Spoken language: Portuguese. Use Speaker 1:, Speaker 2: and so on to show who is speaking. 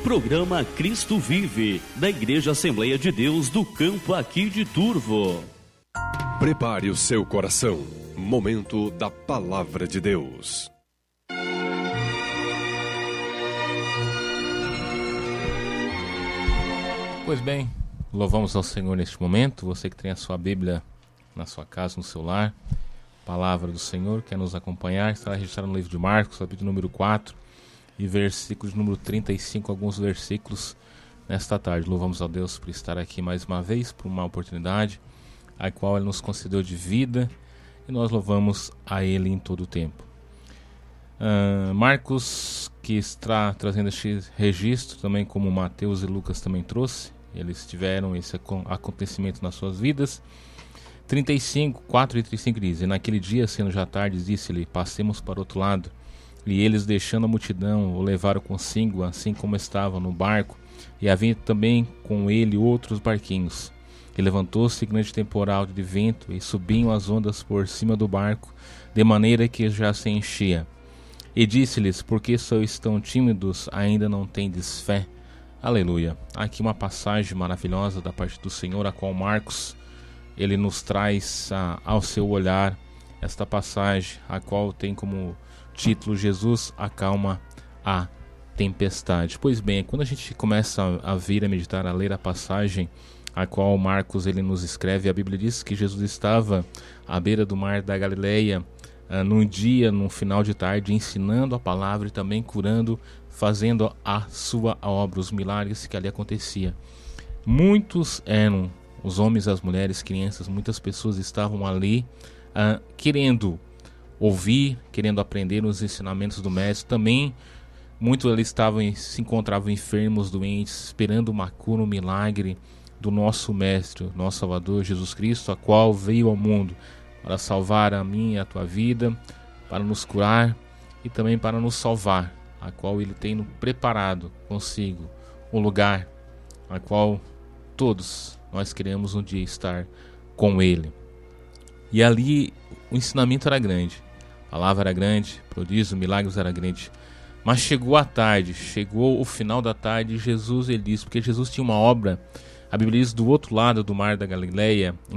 Speaker 1: Programa Cristo Vive, da Igreja Assembleia de Deus do Campo aqui de Turvo.
Speaker 2: Prepare o seu coração. Momento da Palavra de Deus.
Speaker 3: Pois bem, louvamos ao Senhor neste momento. Você que tem a sua Bíblia na sua casa, no seu lar, Palavra do Senhor, quer nos acompanhar, estará registrado no livro de Marcos, capítulo número 4 e versículos número 35, alguns versículos nesta tarde. Louvamos a Deus por estar aqui mais uma vez, por uma oportunidade a qual Ele nos concedeu de vida, e nós louvamos a Ele em todo o tempo. Marcos, que está trazendo este registro, também como Mateus e Lucas também trouxe, eles tiveram esse acontecimento nas suas vidas. 4 e 35 diz: E naquele dia, sendo já tarde, disse-lhe: Passemos para outro lado. E eles, deixando a multidão, o levaram consigo, assim como estava no barco, e havia também com ele outros barquinhos. E levantou-se grande temporal de vento, e subiam as ondas por cima do barco, de maneira que já se enchia. E disse-lhes: Por que sois tão tímidos, ainda não tendes fé? Aleluia. Aqui uma passagem maravilhosa da parte do Senhor, a qual Marcos ele nos traz ao seu olhar esta passagem, a qual tem como título: Jesus acalma a tempestade. Pois bem, quando a gente começa a vir a meditar, a ler a passagem a qual Marcos ele nos escreve, a Bíblia diz que Jesus estava à beira do mar da Galileia, num dia, no final de tarde, ensinando a palavra e também curando, fazendo a sua obra, os milagres que ali acontecia. Muitos eram os homens, as mulheres, crianças, muitas pessoas estavam ali querendo ouvir, querendo aprender os ensinamentos do mestre. Também muitos ali se encontravam enfermos, doentes, esperando uma cura, um milagre do nosso mestre, nosso Salvador Jesus Cristo, a qual veio ao mundo para salvar a minha e a tua vida, para nos curar e também para nos salvar, a qual ele tem preparado consigo um lugar a qual todos nós queremos um dia estar com ele. E ali o ensinamento era grande, a palavra era grande, prodígio, milagres era grande. Mas chegou a tarde, chegou o final da tarde, e Jesus ele disse, porque Jesus tinha uma obra, a Bíblia diz, do outro lado do mar da Galileia,